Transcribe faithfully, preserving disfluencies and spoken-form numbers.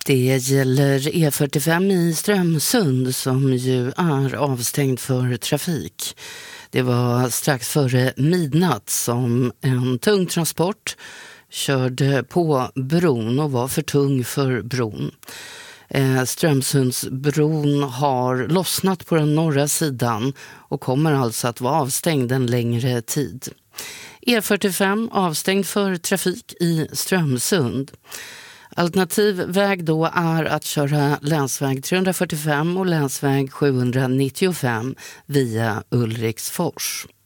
Det gäller E fyrtiofem i Strömsund som ju är avstängd för trafik. Det var strax före midnatt som en tung transport körde på bron och var för tung för bron. Strömsundsbron har lossnat på den norra sidan och kommer alltså att vara avstängd en längre tid. E fyrtiofem avstängd för trafik i Strömsund. Alternativ väg då är att köra länsväg trehundrafyrtiofem och länsväg sjuhundranittiofem via Ulriksfors.